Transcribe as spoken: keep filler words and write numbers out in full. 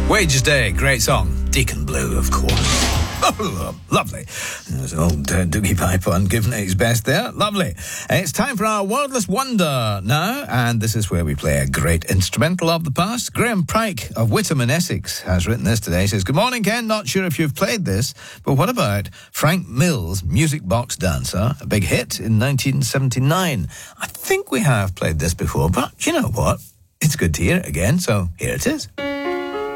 Wages Day, great song. Deacon Blue, of course. Oh, lovely. There's old uh, Doogie Pipe giving it his best there. Lovely. It's time for our Wordless Wonder now, and this is where we play a great instrumental of the past. Graham Pryke of Whittam in Essex has written this today. He says, "Good morning, Ken. Not sure if you've played this, but what about Frank Mills' Music Box Dancer, a big hit in nineteen seventy-nine? I think we have played this before, but you know what? It's good to hear it again, so here it is."